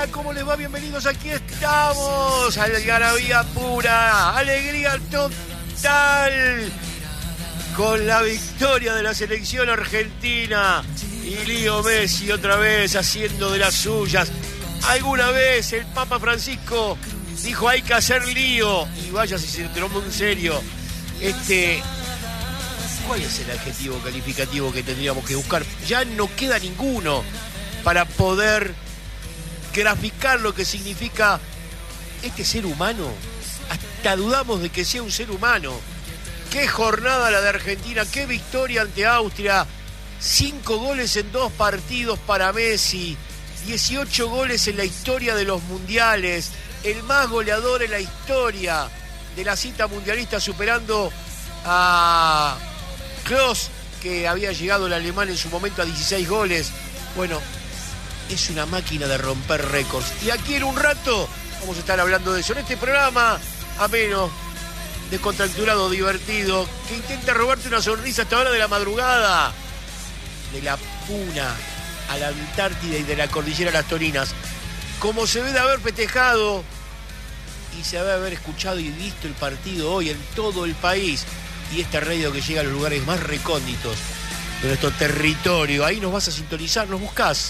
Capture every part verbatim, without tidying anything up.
Hola, ¿cómo les va? Bienvenidos, aquí estamos. Algarabía pura, alegría total. Con la victoria de la selección argentina. Y Leo Messi otra vez haciendo de las suyas. Alguna vez el Papa Francisco dijo hay que hacer lío. Y vaya si se tomó en serio. Este... ¿Cuál es el adjetivo calificativo que tendríamos que buscar? Ya no queda ninguno para poder graficar lo que significa este ser humano. Hasta dudamos de que sea un ser humano. Qué jornada la de Argentina, qué victoria ante Austria. Cinco goles en dos partidos para Messi. dieciocho goles en la historia de los mundiales. El más goleador en la historia de la cita mundialista, superando a Klose, que había llegado el alemán en su momento a dieciséis goles. Bueno, es una máquina de romper récords. Y aquí en un rato vamos a estar hablando de eso. En este programa ameno, descontracturado, divertido, que intenta robarte una sonrisa hasta hora de la madrugada. De la Puna a la Antártida y de la Cordillera a las Toninas. Como se ve de haber festejado y se debe haber escuchado y visto el partido hoy en todo el país. Y esta radio que llega a los lugares más recónditos de nuestro territorio. Ahí nos vas a sintonizar, nos buscás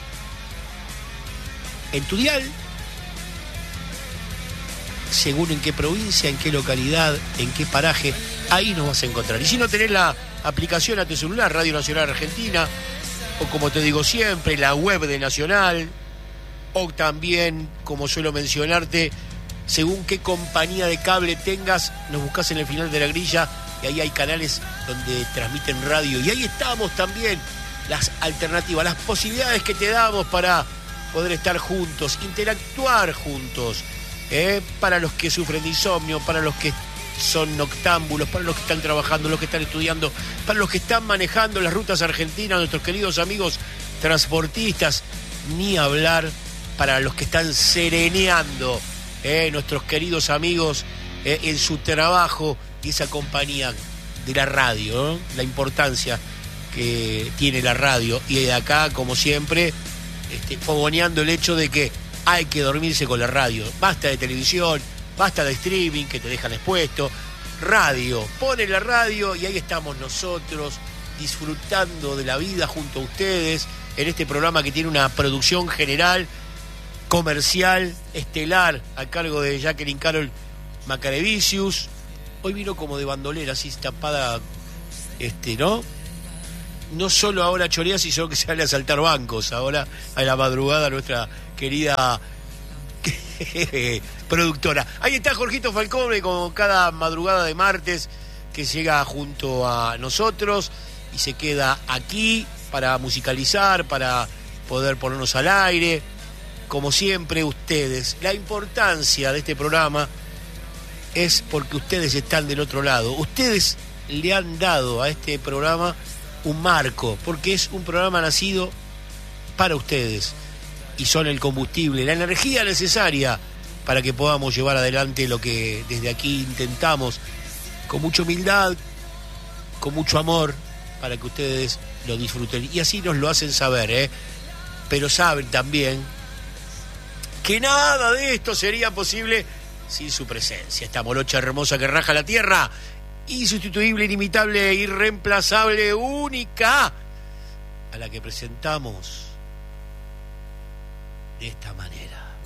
en tu dial, según en qué provincia, en qué localidad, en qué paraje, ahí nos vas a encontrar. Y si no tenés la aplicación a tu celular, Radio Nacional Argentina, o como te digo siempre, la web de Nacional, o también, como suelo mencionarte, según qué compañía de cable tengas, nos buscás en el final de la grilla y ahí hay canales donde transmiten radio. Y ahí estamos también, las alternativas, las posibilidades que te damos para poder estar juntos, interactuar juntos. ¿eh? Para los que sufren de insomnio, para los que son noctámbulos, para los que están trabajando, los que están estudiando, para los que están manejando las rutas argentinas, nuestros queridos amigos transportistas, ni hablar para los que están sereneando. Eh, nuestros queridos amigos eh, en su trabajo y esa compañía de la radio, ¿no? La importancia que tiene la radio. Y de acá, como siempre, este, fogoneando el hecho de que hay que dormirse con la radio. Basta de televisión, basta de streaming que te dejan expuesto. Radio, pone la radio y ahí estamos nosotros disfrutando de la vida junto a ustedes en este programa que tiene una producción general, comercial, estelar, a cargo de Jacqueline Carol Macarevicius. Hoy vino como de bandolera, así tapada, este, ¿no? No solo ahora chorea, sino que sale a saltar bancos. Ahora a la madrugada nuestra querida productora. Ahí está Jorgito Falcone, como cada madrugada de martes, que llega junto a nosotros y se queda aquí para musicalizar, para poder ponernos al aire. Como siempre, ustedes, la importancia de este programa es porque ustedes están del otro lado. Ustedes le han dado a este programa un marco, porque es un programa nacido para ustedes y son el combustible, la energía necesaria para que podamos llevar adelante lo que desde aquí intentamos, con mucha humildad, con mucho amor, para que ustedes lo disfruten. Y así nos lo hacen saber, ¿eh? Pero saben también que nada de esto sería posible sin su presencia. Esta morocha hermosa que raja la tierra, insustituible, inimitable, irreemplazable, única, a la que presentamos de esta manera.